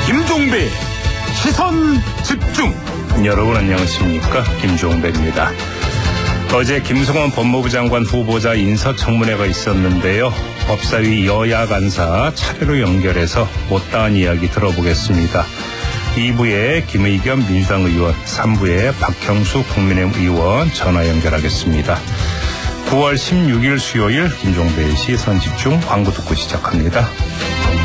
김종배 시선 집중. 여러분 안녕하십니까, 김종배입니다. 어제 김성환 법무부 장관 후보자 인사청문회가 있었는데요. 법사위 여야 간사 차례로 연결해서 못다한 이야기 들어보겠습니다. 2부에 김의겸 민주당 의원, 3부에 박형수 국민의힘 의원 전화 연결하겠습니다. 9월 16일 수요일 김종배의 시선 집중, 광고 듣고 시작합니다.